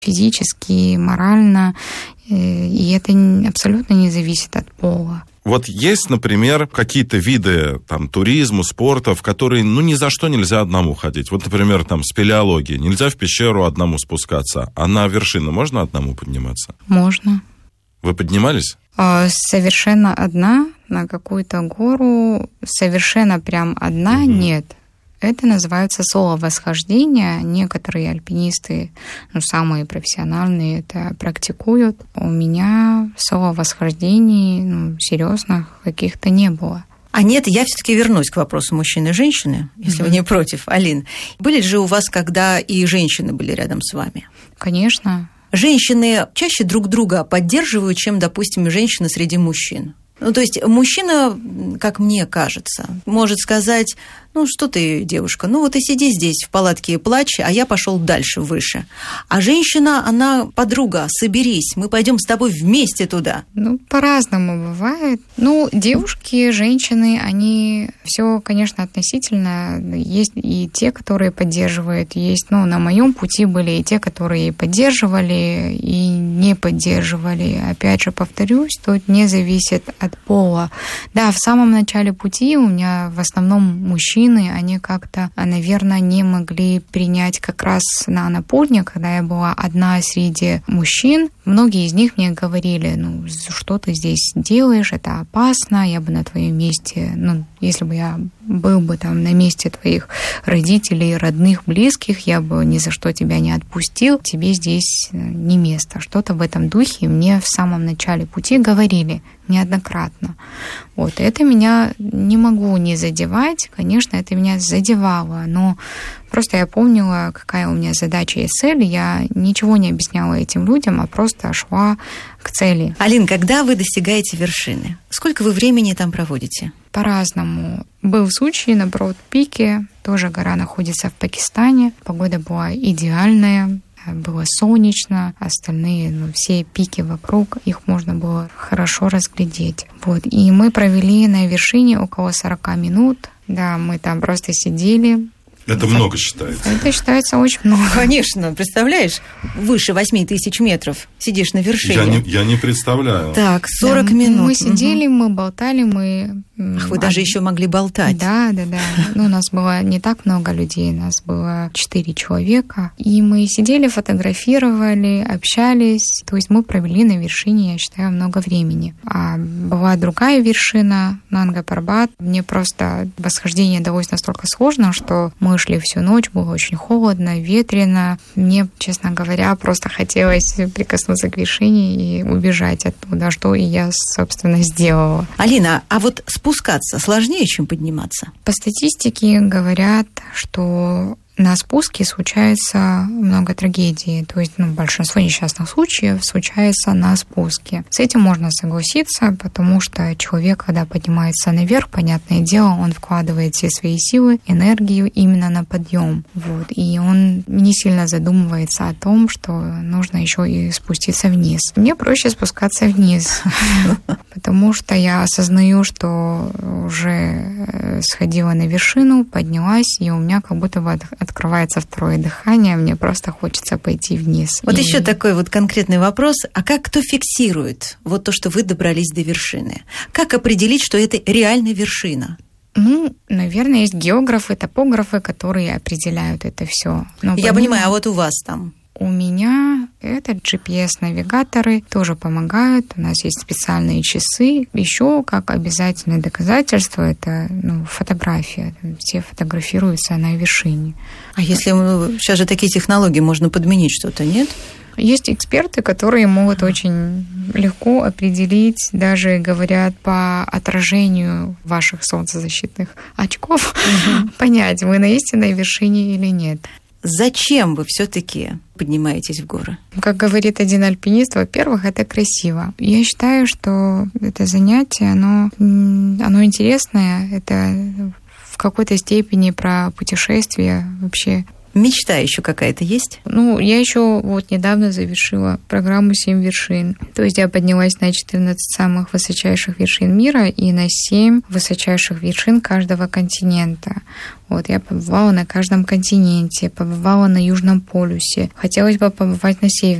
физически, морально, и это абсолютно не зависит от пола. Вот есть, например, какие-то виды туризма, спорта, в которые ни за что нельзя одному ходить. Вот, например, спелеология. Нельзя в пещеру одному спускаться. А на вершину можно одному подниматься? Можно. Вы поднимались? Совершенно одна на какую-то гору, совершенно прям одна нет. Это называется соло-восхождение. Некоторые альпинисты, самые профессиональные, это практикуют. У меня соло-восхождений серьезных каких-то не было. А нет, я все-таки вернусь к вопросу мужчины и женщины, если вы не против, Алин. Были же у вас, когда и женщины были рядом с вами? Конечно. Женщины чаще друг друга поддерживают, чем, допустим, женщины среди мужчин. То есть мужчина, как мне кажется, может сказать: что ты, девушка, и сиди здесь в палатке и плачь, а я пошел дальше, выше. А женщина, она: подруга, соберись, мы пойдем с тобой вместе туда. По-разному бывает. Девушки, женщины, они все, конечно, относительно. Есть и те, которые поддерживают, есть, на моем пути были и те, которые поддерживали, и не поддерживали. Опять же, повторюсь, тут не зависит от пола. Да, в самом начале пути у меня в основном мужчины, они как-то, наверное, не могли принять как раз на Анапурне, когда я была одна среди мужчин. Многие из них мне говорили: что ты здесь делаешь, это опасно, я бы на твоем месте, если бы я был бы на месте твоих родителей, родных, близких, я бы ни за что тебя не отпустил, тебе здесь не место. Что-то в этом духе мне в самом начале пути говорили неоднократно. Это меня не могу не задевать. Конечно, это меня задевало, но просто я помнила, какая у меня задача и цель. Я ничего не объясняла этим людям, а просто шла к цели. Алин, когда вы достигаете вершины? Сколько вы времени там проводите? По-разному. Был случай на Броуд-Пике, тоже гора находится в Пакистане. Погода была идеальная. Было солнечно, остальные, все пики вокруг, их можно было хорошо разглядеть. И мы провели на вершине около 40 минут. Да, мы там просто сидели. Это много считается? Это считается очень много. Конечно, представляешь, выше 8000 метров сидишь на вершине. Я не представляю. Так, 40 минут. Мы сидели, мы болтали, мы... Вы даже еще могли болтать. Да. У нас было не так много людей, нас было 4 человека. И мы сидели, фотографировали, общались. То есть мы провели на вершине, я считаю, много времени. А была другая вершина, Нанга-Парбат. Мне просто восхождение далось настолько сложно, что мы шли всю ночь, было очень холодно, ветрено. Мне, честно говоря, просто хотелось прикоснуться к вершине и убежать оттуда, что и я, собственно, сделала. Алина, а вот спускаться сложнее, чем подниматься? По статистике говорят, что на спуске случается много трагедий. То есть, большинство несчастных случаев случается на спуске. С этим можно согласиться, потому что человек, когда поднимается наверх, понятное дело, он вкладывает все свои силы, энергию именно на подъем. И он не сильно задумывается о том, что нужно еще и спуститься вниз. Мне проще спускаться вниз, потому что я осознаю, что уже сходила на вершину, поднялась, и у меня как будто бы открывается второе дыхание, мне просто хочется пойти вниз. Еще такой конкретный вопрос. А как кто фиксирует то, что вы добрались до вершины? Как определить, что это реально вершина? Наверное, есть географы, топографы, которые определяют это все. Я понимаю, а у вас там? У меня это GPS-навигаторы тоже помогают. У нас есть специальные часы. Еще как обязательное доказательство это фотография. Все фотографируются на вершине. А если сейчас же такие технологии, можно подменить что-то, нет? Есть эксперты, которые могут очень легко определить, даже говорят по отражению ваших солнцезащитных очков, понять, вы на истинной вершине или нет. Зачем вы все-таки поднимаетесь в горы? Как говорит один альпинист, во-первых, это красиво. Я считаю, что это занятие, оно интересное, это в какой-то степени про путешествие вообще. Мечта еще какая-то есть? Ну, я еще вот недавно завершила программу «7 вершин». То есть я поднялась на 14 самых высочайших вершин мира и на 7 высочайших вершин каждого континента. Вот, я побывала на каждом континенте, побывала на Южном полюсе. Хотелось бы побывать на Северном